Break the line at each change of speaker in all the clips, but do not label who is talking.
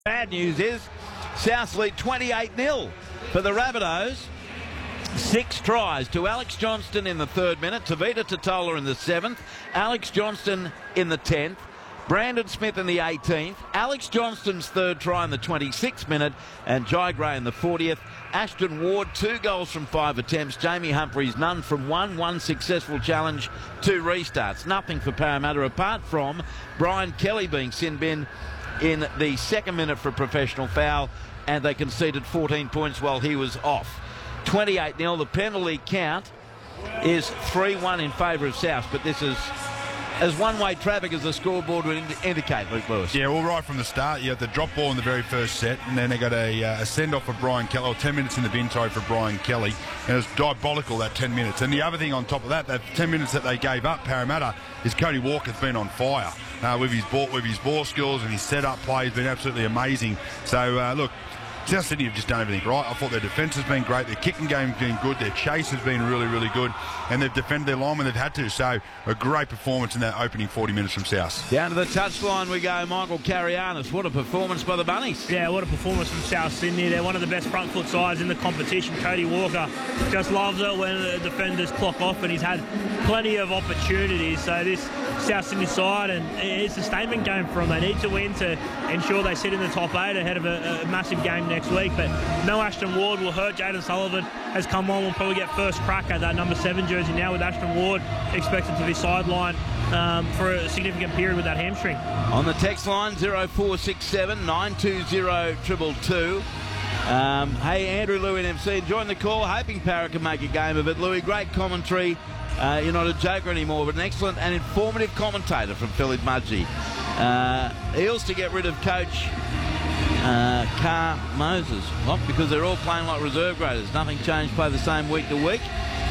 Bad news is South lead 28-0 for the Rabbitohs. 6 tries to Alex Johnston in the 3rd minute, Tavita Totola in the 7th, Alex Johnston in the 10th, Brandon Smith in the 18th, Alex Johnston's 3rd try in the 26th minute, and Jai Gray in the 40th. Ashton Ward, 2 goals from 5 attempts. Jamie Humphries, none from 1 successful challenge, 2 restarts. Nothing for Parramatta apart from Brian Kelly being sin bin in the 2nd minute for a professional foul, and they conceded 14 points while he was off. 28-0. The penalty count is 3-1 in favour of South, but this is as one-way traffic as the scoreboard would indicate, Luke Lewis.
Yeah, well, right from the start, you had the drop ball in the very first set, and then they got a send-off for Brian Kelly, or 10 minutes in the bin, sorry, for Brian Kelly, and it was diabolical, that 10 minutes. And the other thing on top of that 10 minutes that they gave up, Parramatta, is Cody Walker's been on fire with his ball skills and his set-up play has been absolutely amazing. So, look, South Sydney have just done everything right. I thought their defence has been great, their kicking game has been good, their chase has been really, really good, and they've defended their line when they've had to. So a great performance in that opening 40 minutes from South.
Down to the touchline we go, Michael Carianis. What a performance by the Bunnies.
Yeah, what a performance from South Sydney. They're one of the best front foot sides in the competition. Cody Walker just loves it when the defenders clock off, and he's had plenty of opportunities. So this South Sydney side, and it's a statement game for them. They need to win to ensure they sit in the top 8 ahead of a massive game next week. But no Ashton Ward will hurt. Jaden Sullivan has come on. We'll probably get first crack at that number 7 jersey now, with Ashton Ward expected to be sidelined for a significant period with that hamstring.
On the text line, 0467 920 222. Hey, Andrew Lew in MC, enjoying the call, hoping Parra can make a game of it. Louis, great commentary. You're not a joker anymore, but an excellent and informative commentator from Philip Mudgee. Eels to get rid of coach Carr Moses. Well, because they're all playing like reserve graders. Nothing changed, play the same week to week.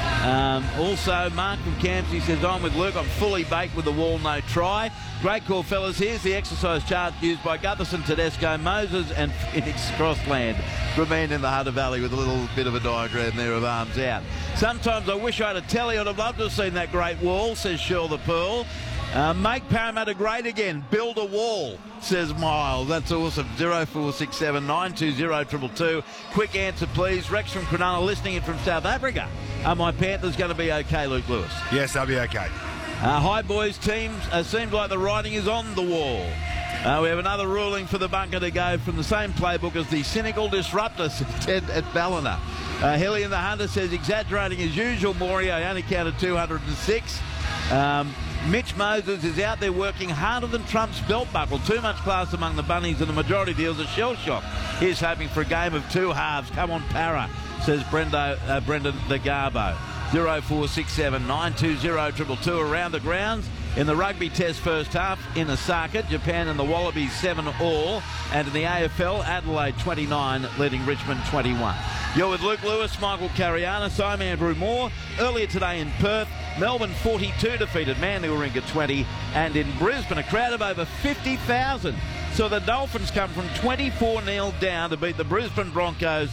Also, Mark from Campsie says, I'm with Luke, I'm fully baked with the wall, no try. Great call, fellas. Here's the exercise chart used by Gutherson, Tedesco, Moses and Phoenix Crossland. Remain in the Hunter Valley with a little bit of a diagram there of arms out. Sometimes I wish I had a telly. I'd have loved to have seen that great wall, says Shirl the Pearl. Make Parramatta great again. Build a wall, says Miles. That's awesome. 0467 920 222. Quick answer, please. Rex from Cronulla listening in from South Africa. Are my Panthers going to be okay, Luke Lewis?
Yes, they'll be okay.
Hi, boys. Teams, seems like the writing is on the wall. We have another ruling for the bunker to go from the same playbook as the cynical disruptor at Ballina. Helly and the Hunter says, exaggerating as usual, Maury. I only counted 206. Mitch Moses is out there working harder than Trump's belt buckle. Too much class among the bunnies, and the majority deals are shell shock. He's hoping for a game of 2 halves. Come on, Parra, says Brendan the Garbo. 0467 920 222 around the grounds. In the rugby test first half in Osaka, Japan and the Wallabies 7-all. And in the AFL, Adelaide 29 leading Richmond 21. You're with Luke Lewis, Michael Carianis. I'm Andrew Moore. Earlier today in Perth, Melbourne 42 defeated Manly Warringah 20. And in Brisbane, a crowd of over 50,000. So the Dolphins come from 24-0 down to beat the Brisbane Broncos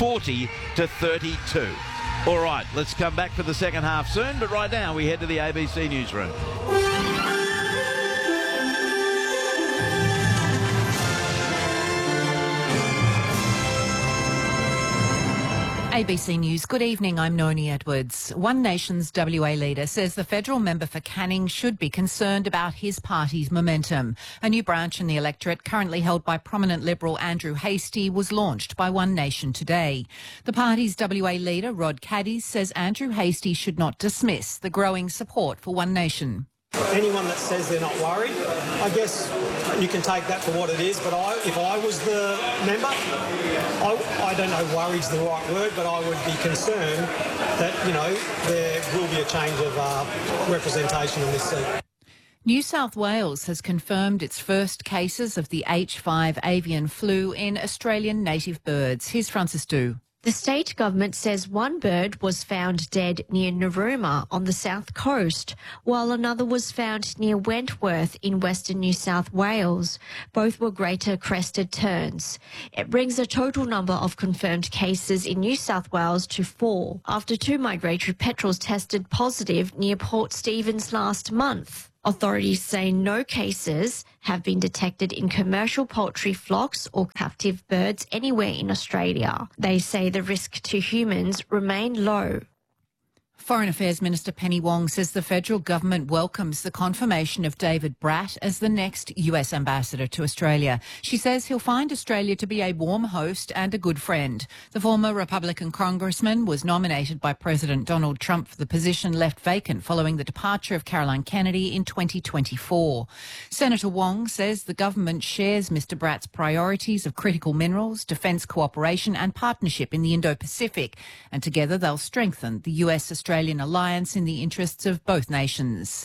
40-32. All right, let's come back for the second half soon, but right now we head to the ABC newsroom.
ABC News. Good evening, I'm Noni Edwards. One Nation's WA leader says the federal member for Canning should be concerned about his party's momentum. A new branch in the electorate, currently held by prominent Liberal Andrew Hastie, was launched by One Nation today. The party's WA leader, Rod Caddies, says Andrew Hastie should not dismiss the growing support for One Nation.
Anyone that says they're not worried, I guess you can take that for what it is, but if I was the member, I don't know worried's the right word, but I would be concerned that, there will be a change of representation in this seat.
New South Wales has confirmed its first cases of the H5 avian flu in Australian native birds. Here's Francis Du.
The state government says one bird was found dead near Narooma on the south coast, while another was found near Wentworth in western New South Wales. Both were greater crested terns. It brings the total number of confirmed cases in New South Wales to 4, after 2 migratory petrels tested positive near Port Stephens last month. Authorities say no cases have been detected in commercial poultry flocks or captive birds anywhere in Australia. They say the risk to humans remain low.
Foreign Affairs Minister Penny Wong says the federal government welcomes the confirmation of David Bratt as the next US ambassador to Australia. She says he'll find Australia to be a warm host and a good friend. The former Republican congressman was nominated by President Donald Trump for the position left vacant following the departure of Caroline Kennedy in 2024. Senator Wong says the government shares Mr Bratt's priorities of critical minerals, defence cooperation and partnership in the Indo-Pacific, and together they'll strengthen the US-Australian alliance in the interests of both nations.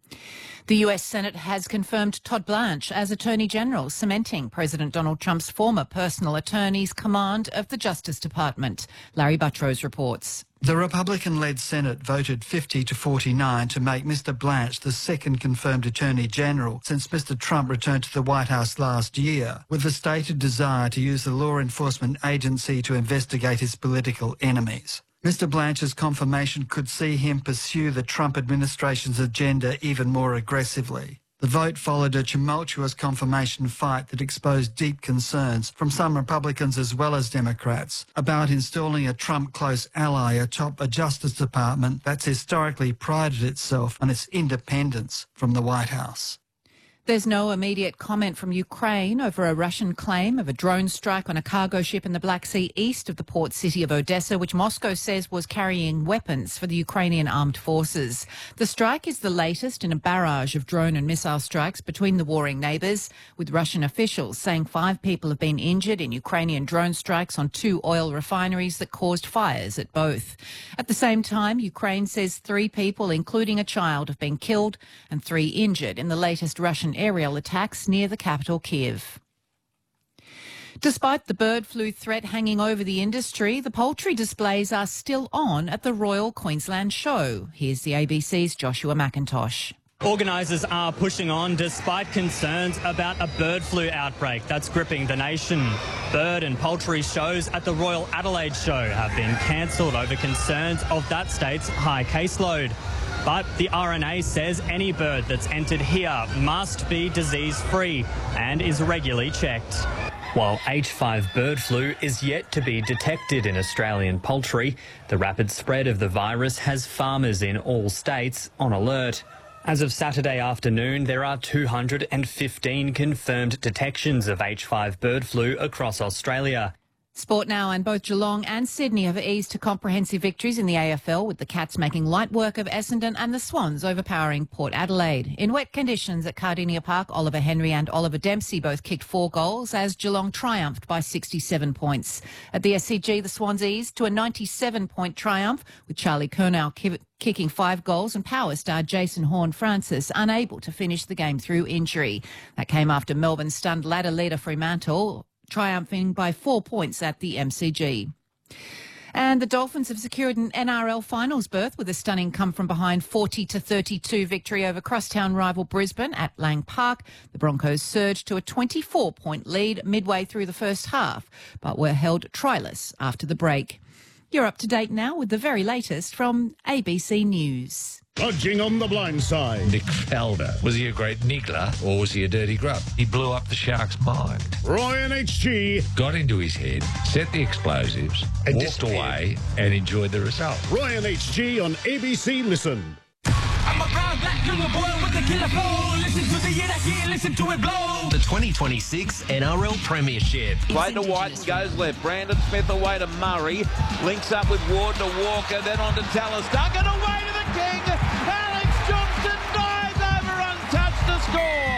The US Senate has confirmed Todd Blanche as Attorney General, cementing President Donald Trump's former personal attorney's command of the Justice Department. Larry Buttrose reports.
The Republican-led Senate voted 50 to 49 to make Mr Blanche the second confirmed Attorney General since Mr Trump returned to the White House last year, with the stated desire to use the law enforcement agency to investigate his political enemies. Mr Blanche's confirmation could see him pursue the Trump administration's agenda even more aggressively. The vote followed a tumultuous confirmation fight that exposed deep concerns from some Republicans as well as Democrats about installing a Trump close ally atop a Justice Department that's historically prided itself on its independence from the White House.
There's no immediate comment from Ukraine over a Russian claim of a drone strike on a cargo ship in the Black Sea east of the port city of Odessa, which Moscow says was carrying weapons for the Ukrainian armed forces. The strike is the latest in a barrage of drone and missile strikes between the warring neighbours, with Russian officials saying 5 people have been injured in Ukrainian drone strikes on 2 oil refineries that caused fires at both. At the same time, Ukraine says 3 people, including a child, have been killed and 3 injured in the latest Russian aerial attacks near the capital, Kiev. Despite the bird flu threat hanging over the industry, the poultry displays are still on at the Royal Queensland Show. Here's the ABC's Joshua McIntosh.
Organisers are pushing on despite concerns about a bird flu outbreak that's gripping the nation. Bird and poultry shows at the Royal Adelaide Show have been cancelled over concerns of that state's high caseload. But the RNA says any bird that's entered here must be disease-free and is regularly checked. While H5 bird flu is yet to be detected in Australian poultry, the rapid spread of the virus has farmers in all states on alert. As of Saturday afternoon, there are 215 confirmed detections of H5 bird flu across Australia.
Sport now, and both Geelong and Sydney have eased to comprehensive victories in the AFL, with the Cats making light work of Essendon and the Swans overpowering Port Adelaide. In wet conditions at Cardinia Park, Oliver Henry and Oliver Dempsey both kicked 4 goals as Geelong triumphed by 67 points. At the SCG, the Swans eased to a 97-point triumph, with Charlie Curnow kicking 5 goals and power star Jason Horne-Francis unable to finish the game through injury. That came after Melbourne stunned ladder leader Fremantle, triumphing by 4 points at the MCG. And the Dolphins have secured an NRL finals berth with a stunning come-from-behind 40-32 victory over crosstown rival Brisbane at Lang Park. The Broncos surged to a 24-point lead midway through the first half, but were held tryless after the break. You're up to date now with the very latest from ABC News.
Dodging on the blind side.
Nick Faldo. Was he a great niggler or was he a dirty grub? He blew up the Sharks' mind.
Ryan HG.
Got into his head, set the explosives, and walked away and enjoyed the result.
Ryan HG on ABC Listen.
I'm a proud black little boy with a killer flow. Listen to the year that year, listen to it blow.
The 2026 NRL Premiership.
Play to White and goes left. Brandon Smith away to Murray. Links up with Ward to Walker, then on to Tallis. Dug it away to the King. Alex Johnston dives over untouched to score.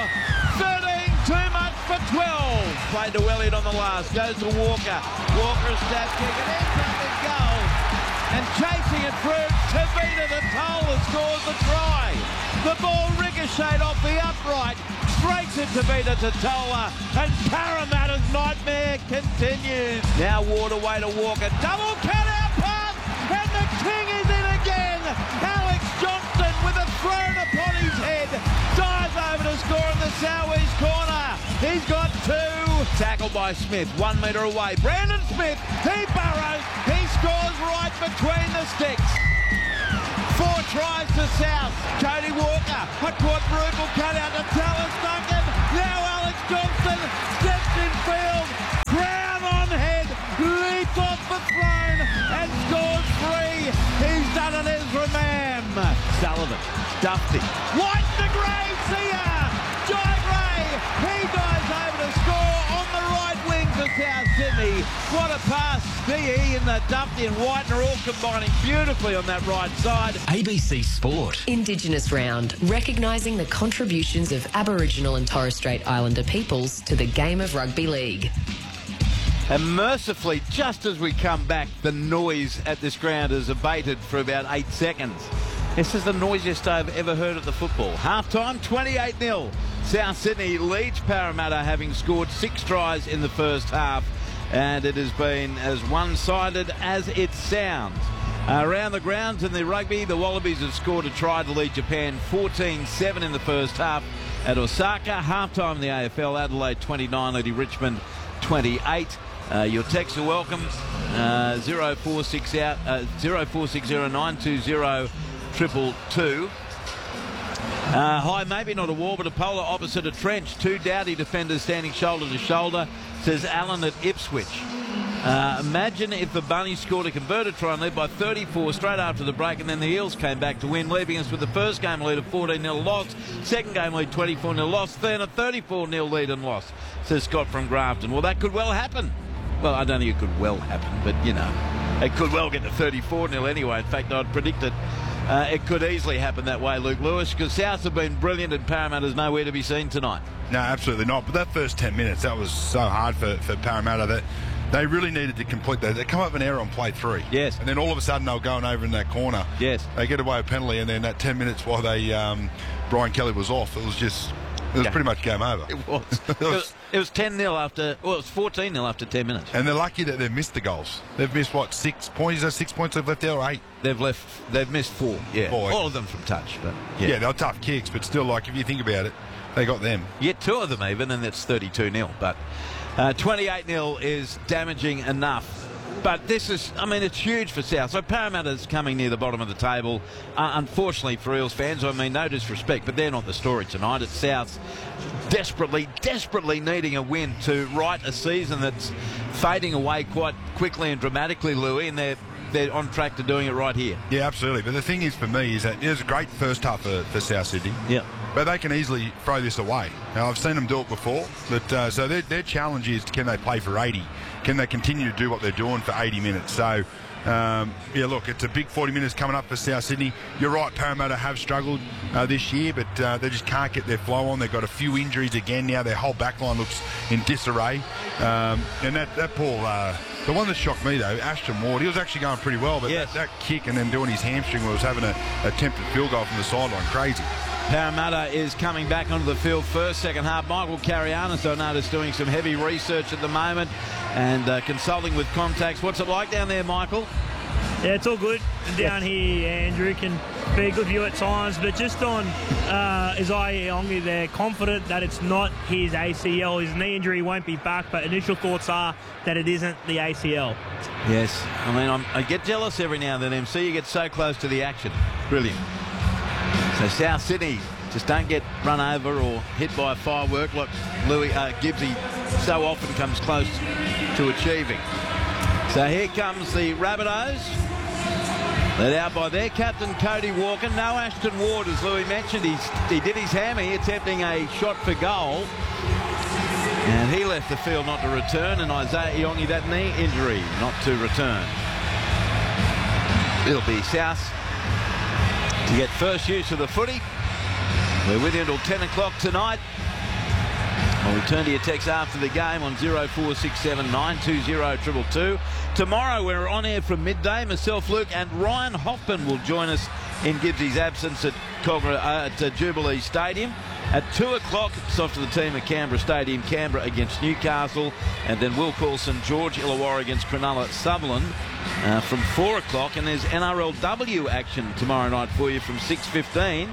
13 too much for 12. Played to Elliott on the last. Goes to Walker. Walker a stab kick. It ends up in goal. And chasing it through, Tavita the Toller scores the try. The ball ricocheted off the upright, straight to Tavita Totola, and Parramatta's nightmare continues. Now Ward away to Walker, double cut-out pass, and the King is in again. Alex Johnston with a thrown upon his head, dives over to score in the southeast corner. He's got 2. Tackled by Smith, 1 metre away. Brandon Smith, he burrows, he scores right between the sticks. 4 tries to South. Cody Walker, a quadruple cut out to Tallis Duncan. Now Alex Johnston steps in field. Crown on head, leaps off the throne and scores 3. He's done it, Ezra Mam. Sullivan, Dufty, White to Gray, see ya! Jai Gray, he dives over to score on the right wing for South Sydney. What a pass. DE and the Dufty and White are all combining beautifully on that right side.
ABC Sport.
Indigenous Round, recognising the contributions of Aboriginal and Torres Strait Islander peoples to the game of rugby league.
And mercifully, just as we come back, the noise at this ground has abated for about 8 seconds. This is the noisiest I've ever heard at the football. Half-time, 28-0. South Sydney leads Parramatta, having scored 6 tries in the first half. And it has been as one-sided as it sounds. Around the grounds in the rugby, the Wallabies have scored a try to lead Japan 14-7 in the first half at Osaka. Half-time in the AFL, Adelaide 29, leading Richmond 28. Your texts are welcome. 0460 920 222. Hi, maybe not a wall, but a polar opposite a trench. 2 Dowdy defenders standing shoulder to shoulder, says Alan at Ipswich. Imagine if the Bunnies scored a converted try and led by 34 straight after the break, and then the Eels came back to win, leaving us with the first game lead of 14-0 loss, second game lead 24-0 loss, then a 34-0 lead and loss, says Scott from Grafton. Well, that could well happen. Well, I don't think it could well happen, but, you know, it could well get to 34-0 anyway. In fact, I'd predict that it could easily happen that way, Luke Lewis, because South have been brilliant and Parramatta's nowhere to be seen tonight.
No, absolutely not. But that first 10 minutes, that was so hard for Parramatta that they really needed to complete that. They come up with an error on play 3.
Yes.
And then all of a sudden they were going over in that corner.
Yes.
They get away with a penalty, and then that 10 minutes while they Brian Kelly was off, it was pretty much game over.
It was. It was 10-0 after, well, it was 14-0 after 10 minutes.
And they're lucky that they've missed the goals. They've missed, 6 points? Is there 6 points they've left there, or 8?
They've missed 4, yeah.
4.
All of them from touch. But
yeah, they're tough kicks, but still, like, if you think about it, they got them.
You get 2 of them even, and that's 32-0. But 28-0 is damaging enough. But this is, I mean, it's huge for South. So Parramatta's coming near the bottom of the table. Unfortunately for Eels fans, I mean, no disrespect, but they're not the story tonight. It's South desperately needing a win to right a season that's fading away quite quickly and dramatically, Louis, and they're on track to doing it right here.
Yeah, absolutely. But the thing is, for me, is that it was a great first half for South Sydney.
Yeah.
But they can easily throw this away. Now, I've seen them do it before. But so their challenge is, can they play for 80? Can they continue to do what they're doing for 80 minutes? So, yeah, look, it's a big 40 minutes coming up for South Sydney. You're right, Parramatta have struggled this year, but they just can't get their flow on. They've got a few injuries again now. Their whole backline looks in disarray. And that Paul, the one that shocked me, though, Ashton Ward, he was actually going pretty well, but
yes,
that kick and then doing his hamstring was having an attempted field goal from the sideline. Crazy.
Parramatta is coming back onto the field first, second half. Michael Carianis, I noticed, doing some heavy research at the moment and consulting with contacts. What's it like down there, Michael?
Yeah, it's all good down here. Andrew can be a good view at times, but just on Isaiah Iongi, they're confident that it's not his ACL. His knee injury won't be back, but initial thoughts are that it isn't the ACL.
Yes, I mean, I get jealous every now and then, MC. You get so close to the action. Brilliant. So South Sydney just don't get run over or hit by a firework like Louis Gibbsy so often comes close to achieving. So here comes the Rabbitohs, led out by their captain Cody Walker. No Ashton Ward, as Louis mentioned. He did his hammy, attempting a shot for goal, and he left the field not to return. And Isaiah Iongi, that knee injury, not to return. It'll be South to get first use of the footy. We're with you until 10 o'clock tonight. I'll return to your text after the game on 0467 920 222. Tomorrow we're on air from midday. Myself, Luke, and Ryan Hoffman will join us in Gibbsy's absence at Jubilee Stadium. At 2 o'clock, it's off to the team at Canberra Stadium, Canberra against Newcastle, and then Will Coulson, George Illawarra against Cronulla Sutherland from 4 o'clock, and there's NRLW action tomorrow night for you from 6:15.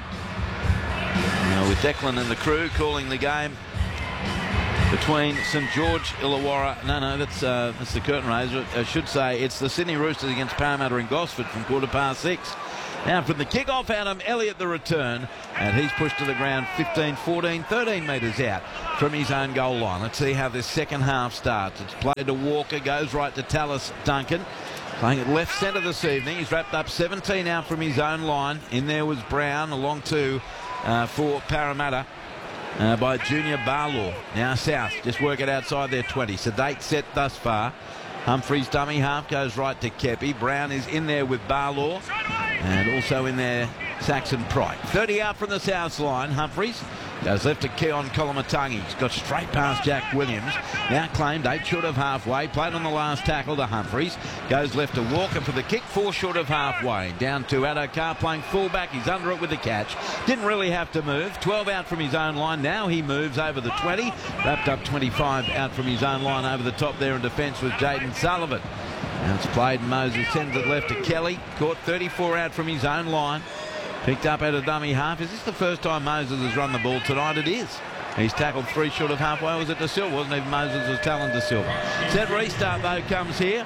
With Declan and the crew calling the game between St George Illawarra. No, that's the curtain raiser. I should say it's the Sydney Roosters against Parramatta and Gosford from 6:15. Now from the kick-off, Adam Elliott the return, and he's pushed to the ground 15, 14, 13 metres out from his own goal line. Let's see how this second half starts. It's played to Walker, goes right to Tallis Duncan. Playing at left centre this evening. He's wrapped up 17 out from his own line. In there was Brown, along to for Parramatta by Junior Barlaw. Now South just work it outside their 20. Sedate set thus far. Humphries dummy half goes right to Kepi. Brown is in there with Barlaw, and also in there Saxon Pryke. 30 out from the South line. Humphries goes left to Keon Kolomatangi. He's got straight past Jack Williams. Now claimed 8 short of halfway. Played on the last tackle to Humphries. Goes left to Walker for the kick. 4 short of halfway. Down to Addo-Carr playing fullback. He's under it with the catch. Didn't really have to move. 12 out from his own line. Now he moves over the 20. Wrapped up 25 out from his own line over the top there in defence with Jaden Sullivan. And it's played. Moses sends it left to Kelly. Caught 34 out from his own line. Picked up at a dummy half. Is this the first time Moses has run the ball tonight? It is. He's tackled 3 short of halfway. Was it De Silva? Wasn't even Moses, was Talon De Silva. Set restart though comes here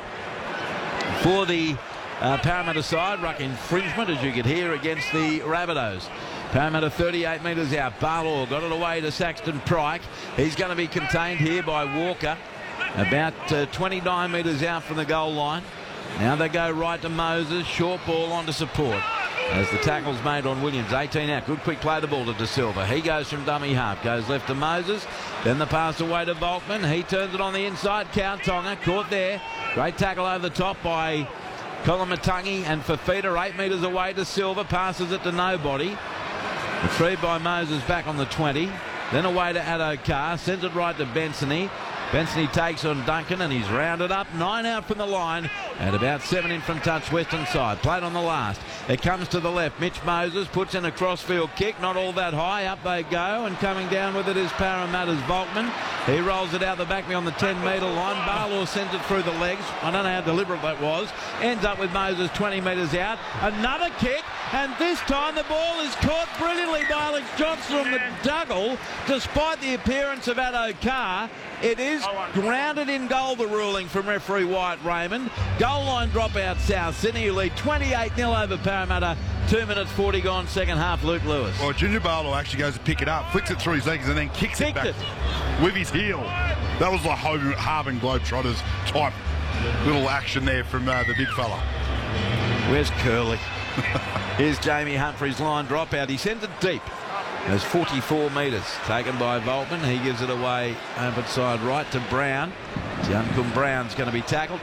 for the Parramatta side. Ruck infringement, as you could hear, against the Rabbitohs. Parramatta 38 metres out. Barlaw got it away to Saxton Pryke. He's going to be contained here by Walker. About 29 metres out from the goal line. Now they go right to Moses. Short ball onto support. As the tackle's made on Williams. 18 out. Good quick play the ball to De Silva. He goes from dummy half. Goes left to Moses. Then the pass away to Volkman. He turns it on the inside. Kautonga caught there. Great tackle over the top by Kolomatangi and Fafita. 8 metres away to Silva. Passes it to nobody. Retrieved by Moses back on the 20. Then away to Addo-Carr. Sends it right to Bensony. Bensony takes on Duncan and he's rounded up. 9 out from the line and about 7 in from touch western side. Played on the last. It comes to the left. Mitch Moses puts in a crossfield kick. Not all that high. Up they go, and coming down with it is Parramatta's Volkman. He rolls it out the back on the 10-metre line. Barlaw sends it through the legs. I don't know how deliberate that was. Ends up with Moses 20 metres out. Another kick, and this time the ball is caught brilliantly by Alex Johnson on the Dougal. Despite the appearance of Addo-Carr, it is grounded in goal, the ruling from referee Wyatt Raymond. Goal line dropout South Sydney, who lead 28-0 over Parramatta. 2 minutes 40 gone, second half. Luke Lewis.
Well, Junior Barlow actually goes to pick it up, flicks it through his legs and then kicks it back with his heel. That was like Harvin Globetrotters type little action there from the big fella.
Where's Curly? Here's Jamie Humphries' line dropout. He sends it deep. There's 44 metres taken by Volkman. He gives it away open side right to Brown. Junkun Brown's going to be tackled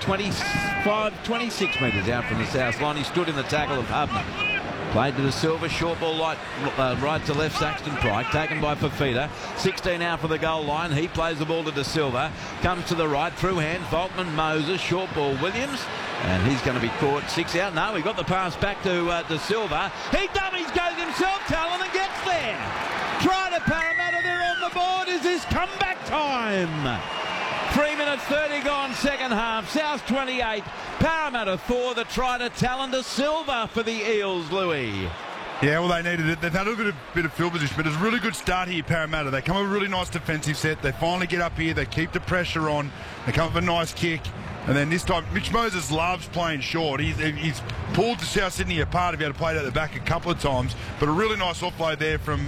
26 metres out from the south line. He stood in the tackle of Hubner. Played to De Silva, short ball right to left, Saxton Pryke, taken by Fafita. 16 out for the goal line. He plays the ball to De Silva. Comes to the right, through hand, Volkman, Moses, short ball, Williams. And he's going to be caught. 6 out. No, he got the pass back to De Silva. He dummies, goes himself, Talon, and gets there. Try to Parramatta, they're on the board. Is this comeback time? 3 minutes 30 gone, second half. South 28, Parramatta 4. The try to Talon De Silva for the Eels, Louis.
Yeah, well, they needed it. They've had a bit of field position, but it's a really good start here, Parramatta. They come with a really nice defensive set. They finally get up here. They keep the pressure on. They come with a nice kick. And then this time, Mitch Moses loves playing short. He's pulled the South Sydney apart if he had played out the back a couple of times. But a really nice offload there from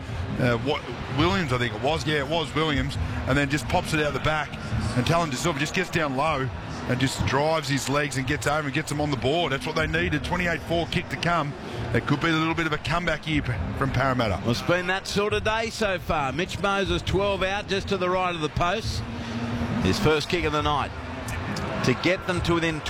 Williams, I think it was. Yeah, it was Williams. And then just pops it out the back. And Talon De Silva just gets down low and just drives his legs and gets over and gets them on the board. That's what they needed. 28-4 kick to come. It could be a little bit of a comeback here from Parramatta.
Well, it's been that sort of day so far. Mitch Moses 12 out just to the right of the post. His first kick of the night to get them to within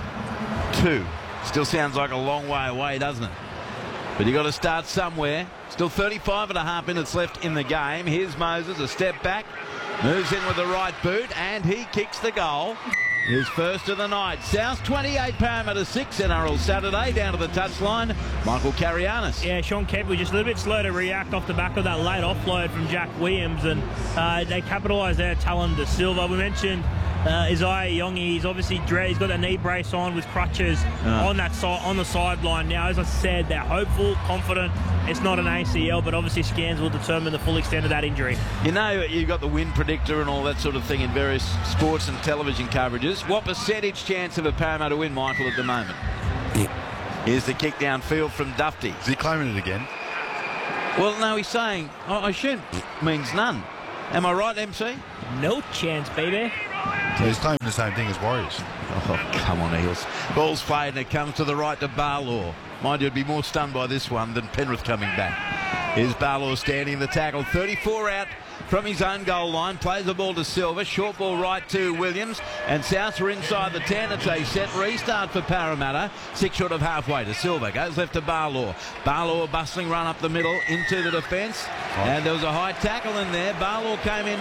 22. Still sounds like a long way away, doesn't it? But you've got to start somewhere. Still 35.5 minutes left in the game. Here's Moses, a step back. Moves in with the right boot, and he kicks the goal. His first of the night. South 28, Parramatta 6, NRL Saturday. Down to the touchline, Michael Carianis.
Yeah, Sean Kepi was just a little bit slow to react off the back of that late offload from Jack Williams, and they capitalised there. Talon De Silva. We mentioned Isaiah Yongi. He's obviously he's got a knee brace on with crutches on the sideline. Now, as I said, they're hopeful, confident. It's not an ACL, but obviously scans will determine the full extent of that injury.
You know, you've got the win predictor and all that sort of thing in various sports and television coverages. What percentage chance of a Parramatta win, Michael, at the moment? Here's the kick downfield from Dufty.
Is he claiming it again?
Well, no, he's saying, I assume means none. Am I right, MC?
No chance, baby.
So he's claiming the same thing as Warriors.
Oh, come on, Eels. Ball's played and it comes to the right to Barlaw. Mind you, I'd be more stunned by this one than Penrith coming back. Here's Barlaw standing in the tackle. 34 out from his own goal line. Plays the ball to Silva. Short ball right to Williams. And Souths are inside the 10. It's a set restart for Parramatta. 6 short of halfway to Silva. Goes left to Barlaw. Barlaw a bustling run up the middle into the defence. And there was a high tackle in there. Barlaw came in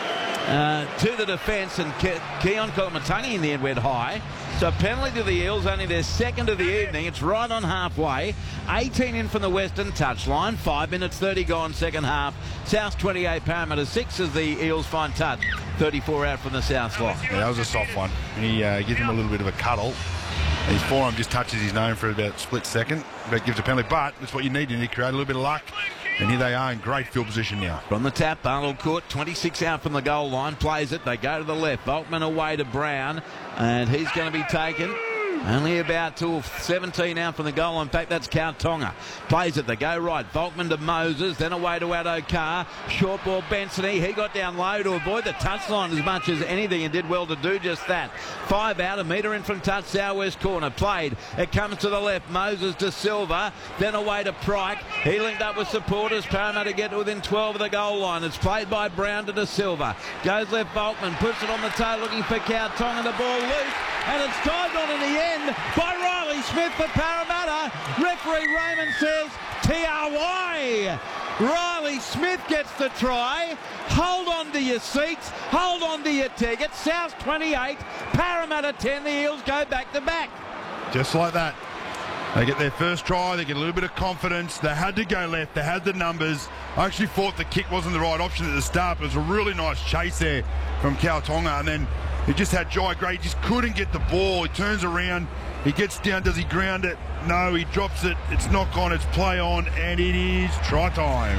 to the defence, and Keon Kolomatangi in the end went high. So penalty to the Eels, only their second of the evening. It's right on halfway. 18 in from the western touchline. 5 minutes 30 gone second half. South 28, Parramatta 6 as the Eels find touch. 34 out from the South line.
Yeah, that was a soft one. He gives him a little bit of a cuddle. His forearm just touches his nose for about a split second. That gives a penalty, but that's what you need. You need to create a little bit of luck. And here they are in great field position now.
From the tap, Barlow caught 26 out from the goal line. Plays it. They go to the left. Volkman away to Brown. And he's going to be taken. Only about 17 out from the goal line. In fact, that's Kautonga. Plays it. They go right. Volkman to Moses. Then away to Addo Carr. Short ball, Bensony. He got down low to avoid the touchline as much as anything and did well to do just that. 5 out. A metre in from touch. Southwest corner. Played. It comes to the left. Moses to Silva. Then away to Pryke. He linked up with supporters. Parramatta get to within 12 of the goal line. It's played by Brown to De Silva. Goes left. Volkman puts it on the toe looking for Kautonga. The ball loose. And it's dived on in the end by Riley Smith for Parramatta. Referee Raymond says TRY. Riley Smith gets the try. Hold on to your seats. Hold on to your tickets. South 28, Parramatta 10. The Eels go back to back.
Just like that. They get their first try. They get a little bit of confidence. They had to go left. They had the numbers. I actually thought the kick wasn't the right option at the start. But it was a really nice chase there from Kautonga. And then he just had Jai Gray. He just couldn't get the ball. He turns around. He gets down. Does he ground it? No, he drops it. It's not gone. It's play on. And it is try time.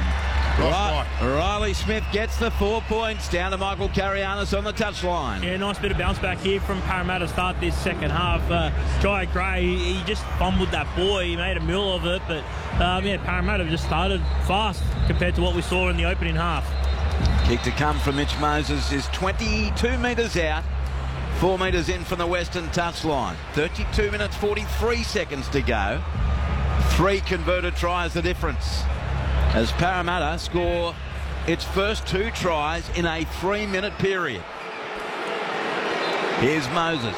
Riley Smith gets the 4 points down to Michael Carianis on the touchline.
Yeah, nice bit of bounce back here from Parramatta to start this second half. Jai Gray, he just fumbled that ball. He made a meal of it. But, yeah, Parramatta just started fast compared to what we saw in the opening half.
Kick to come from Mitch Moses is 22 metres out. 4 metres in from the western touchline. 32 minutes 43 seconds to go. 3 converted tries the difference as Parramatta score its first 2 tries in a 3-minute period. Here's Moses.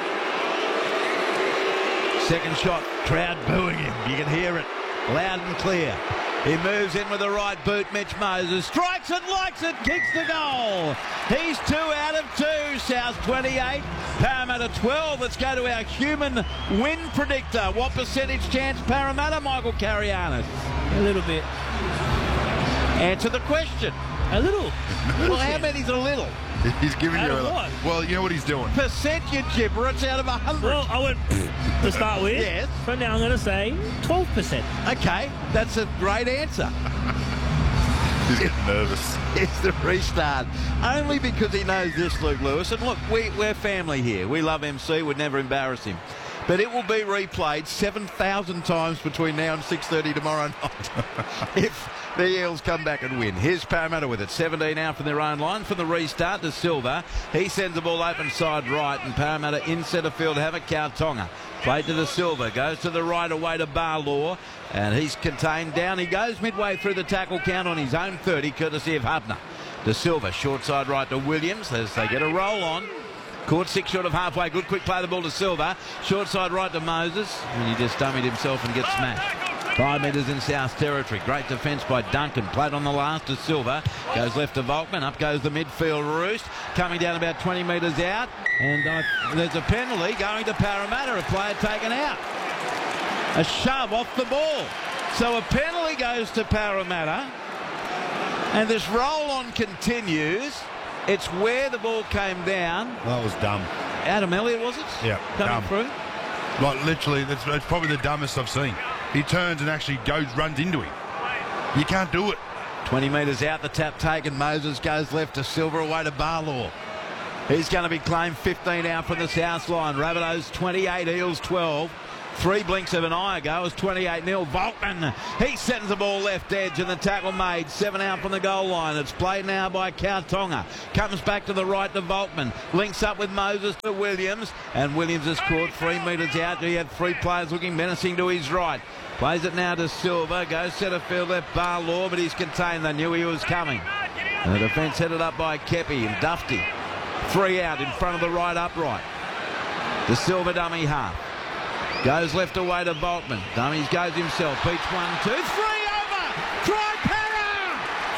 Second shot, crowd booing him. You can hear it loud and clear. He moves in with the right boot. Mitch Moses strikes it, likes it, kicks the goal. He's 2 out of 2. South 28, Parramatta 12. Let's go to our human win predictor. What percentage chance Parramatta, Michael Carianis?
A little bit.
Answer the question.
A little.
Well, how many's a little?
He's giving
Out
you
of
a...
what?
Well, you know what he's doing.
Percent, you gibberish, out of 100.
Well, I went to start with.
Yes.
But now I'm going to say 12%.
Okay, that's a great answer.
He's getting nervous.
It's the restart. Only because he knows this, Luke Lewis. And look, we're family here. We love MC. We'd never embarrass him. But it will be replayed 7,000 times between now and 6:30 tomorrow night if the Eels come back and win. Here's Parramatta with it. 17 out from their own line from the restart to Silva. He sends the ball open side right, and Parramatta in centre field have a Kautonga. Played to the Silva. Goes to the right away to Barlaw. And he's contained. Down he goes midway through the tackle count on his own 30, courtesy of Hubner. De Silva, short side right to Williams as they get a roll on. Caught 6 short of halfway. Good quick play the ball to Silva. Short side right to Moses. And he just dummied himself and gets smashed. 5 metres in South territory. Great defence by Duncan. Played on the last to Silva. Goes left to Volkman. Up goes the midfield Roost. Coming down about 20 metres out. And there's a penalty going to Parramatta. A player taken out. A shove off the ball. So a penalty goes to Parramatta. And this roll on continues. It's where the ball came down.
That was dumb.
Adam Elliott, was it?
Yeah,
coming
dumb.
through.
Like literally, that's probably the dumbest I've seen. He turns and actually runs into him. You can't do it.
20 metres out, the tap taken. Moses goes left to Silva away to Barlaw. He's going to be claimed 15 out from the south line. Rabbitohs 28, Eels 12. 3 blinks of an eye ago. It was 28-0. Volkman, he sends the ball left edge and the tackle made. 7 out from the goal line. It's played now by Kautonga. Comes back to the right to Volkman. Links up with Moses to Williams. And Williams has scored 3 metres out. He had 3 players looking menacing to his right. Plays it now to Silva. Goes centre field left Barlaw, but he's contained. They knew he was coming. And the defence headed up by Kepi and Dufty. 3 out in front of the right upright. The Silva dummy half. Goes left away to Volkman. Dummies goes himself. Beats 1, 2, 3 over. Try Para!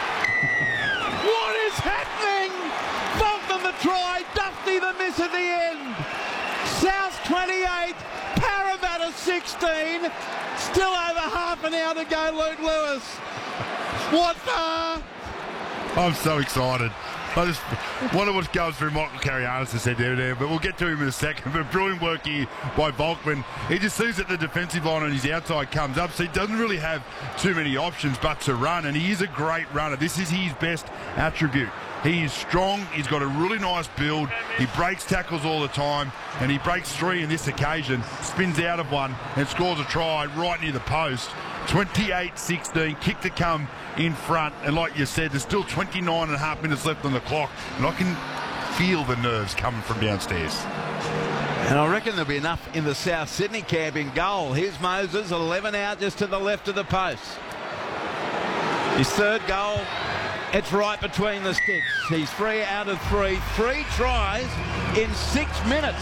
What is happening? Volkman the try. Dufty the miss at the end. South 28. Parramatta 16. Still over half an hour to go, Luke Lewis. What the?
I'm so excited. I just wonder what goes through Michael Carianis has said there, but we'll get to him in a second. But brilliant work here by Volkman. He just sees that the defensive line on his outside comes up, so he doesn't really have too many options but to run, and he is a great runner. This is his best attribute. He is strong, he's got a really nice build, he breaks tackles all the time, and he breaks 3 in this occasion, spins out of 1 and scores a try right near the post. 28-16, kick to come in front, and like you said, there's still 29.5 minutes left on the clock, and I can feel the nerves coming from downstairs.
And I reckon there'll be enough in the South Sydney camp in goal. Here's Moses, 11 out just to the left of the post. His 3rd goal, it's right between the sticks. He's 3 out of 3. 3 tries in 6 minutes.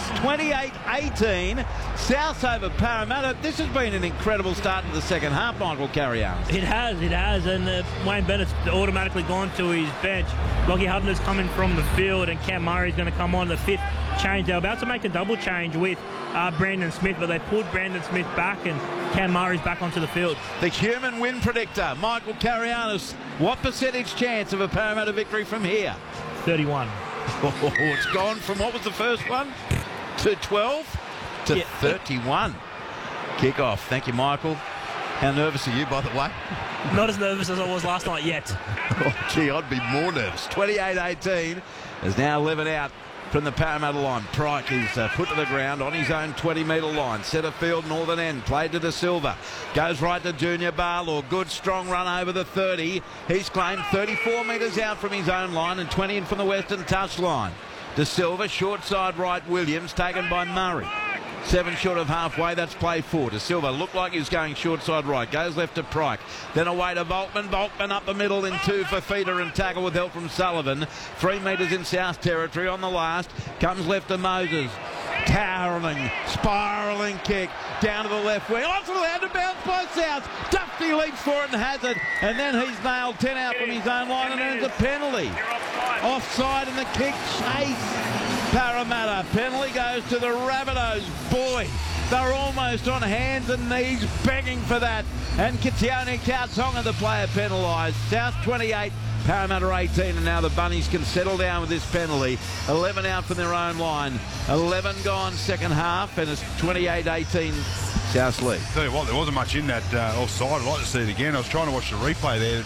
28-18. South over Parramatta. This has been an incredible start to the second half, Michael Carianis.
It has. And Wayne Bennett's automatically gone to his bench. Lockie Hubner's coming from the field, and Cam Murray's going to come on the 5th change. They're about to make a double change with Brandon Smith, but they pulled Brandon Smith back, and Cam Murray's back onto the field.
The human win predictor, Michael Carianis. What percentage chance of a Parramatta victory from here?
31.
Oh, it's gone from, what was the first one? To 12 to 31. Kick-off. Thank you, Michael. How nervous are you, by the way?
Not as nervous as I was last night yet.
Oh, gee, I'd be more nervous. 28-18. There's now 11 out from the Parramatta line. Pryke is put to the ground on his own 20-metre line. Centre field, northern end. Played to De Silva. Goes right to Junior Barlaw. Good, strong run over the 30. He's claimed 34 metres out from his own line and 20 in from the western touch line. De Silva, short side right, Williams, taken by Murray. 7 short of halfway, that's play 4. De Silva looked like he was going short side right. Goes left to Pryke. Then away to Volkman. Volkman up the middle in 2 for feeder and tackle with help from Sullivan. 3 metres in South territory on the last. Comes left to Moses. Towering, spiralling kick down to the left wing. Off to the out of bounds by South. Dufty leaps for it and has it. And then he's nailed 10 out from his own line and earns a penalty. Offside and the kick chase. Parramatta. Penalty goes to the Rabbitohs. Boy, they're almost on hands and knees begging for that. And Kitione Kautonga, the player, penalised. South 28, Parramatta 18, and now the Bunnies can settle down with this penalty. 11 out from their own line. 11 gone second half, and it's 28-18 South lead.
Tell you what, there wasn't much in that offside. I'd like to see it again. I was trying to watch the replay there.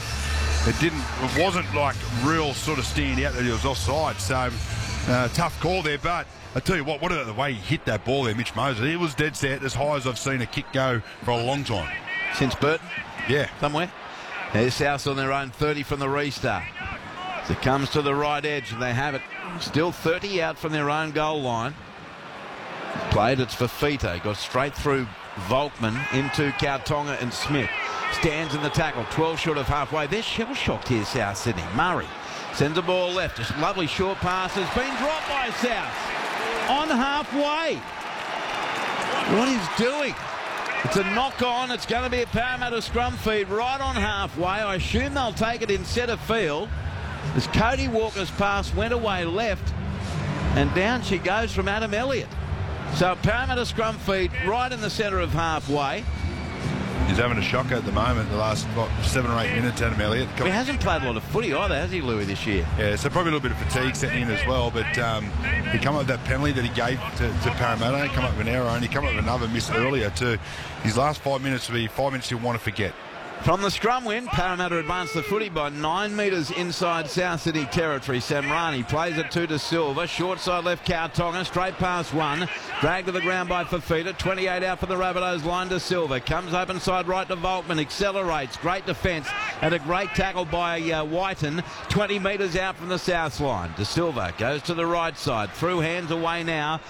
It wasn't like real sort of stand out that he was offside. So tough call there, but I tell you what about the way he hit that ball there, Mitch Moses? It was dead set, as high as I've seen a kick go for a long time.
Since Burton?
Yeah.
Somewhere. There's South on their own 30 from the restart. As it comes to the right edge, and they have it still 30 out from their own goal line. Played, it's Fafita. Got straight through Volkman into Kautonga and Smith. Stands in the tackle, 12 short of halfway. They're shell-shocked here, South Sydney. Murray sends the ball left. Just lovely short pass has been dropped by South. On halfway. What he's doing? It's a knock-on. It's going to be a Parramatta scrum feed right on halfway. I assume they'll take it in centre field. As Cody Walker's pass went away left, and down she goes from Adam Elliott. So Parramatta scrum feed right in the centre of halfway.
He's having a shocker at the moment, the last 7 or 8 minutes, Adam Elliott.
He hasn't played a lot of footy either, has he, Louis, this year?
Yeah, so probably a little bit of fatigue setting in as well, but he come up with that penalty that he gave to Parramatta. He come up with an error, and he come up with another miss earlier too. His last 5 minutes will be 5 minutes he'll want to forget.
From the scrum win, Parramatta advanced the footy by 9 metres inside South Sydney territory. Samrani plays it 2 to Silva. Short side left, Kautonga. Straight past 1. Dragged to the ground by Fafita. 28 out for the Rabbitohs. Line to Silva. Comes open side right to Volkman. Accelerates. Great defence. And a great tackle by Whiten. 20 metres out from the south line. De Silva goes to the right side. Through hands away now